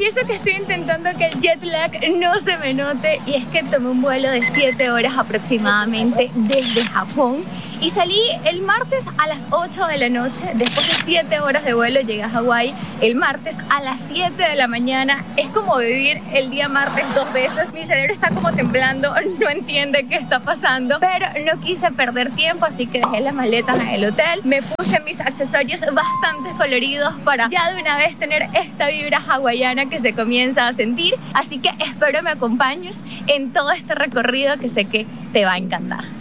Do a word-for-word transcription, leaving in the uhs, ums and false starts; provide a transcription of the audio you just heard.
eso que estoy intentando que el jet lag no se me note, y es que tomé un vuelo de siete horas aproximadamente desde Japón y salí el martes a las ocho de la noche. Después de siete horas de vuelo llegué a Hawái el martes a las siete de la mañana. Es como vivir el día martes dos veces. Mi cerebro está como temblando, no entiende qué está pasando, pero no quise perder tiempo, así que dejé las maletas en el hotel. Me puse mis accesorios bastante coloridos para ya de una vez tener esta vibra hawaiana que se comienza a sentir. Así que espero me acompañes en todo este recorrido que sé que te va a encantar.